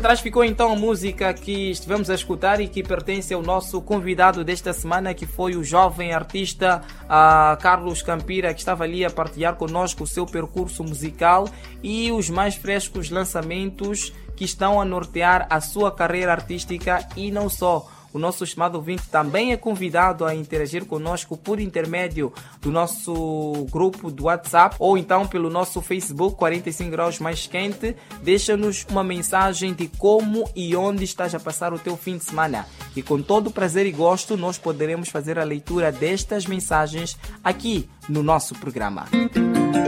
atrás ficou então a música que estivemos a escutar e que pertence ao nosso convidado desta semana, que foi o jovem artista Carlos Campira, que estava ali a partilhar connosco o seu percurso musical e os mais frescos lançamentos que estão a nortear a sua carreira artística. E não só. O nosso estimado ouvinte também é convidado a interagir conosco por intermédio do nosso grupo do WhatsApp ou então pelo nosso Facebook 45 Graus Mais Quente. Deixa-nos uma mensagem de como e onde estás a passar o teu fim de semana. E com todo prazer e gosto nós poderemos fazer a leitura destas mensagens aqui no nosso programa.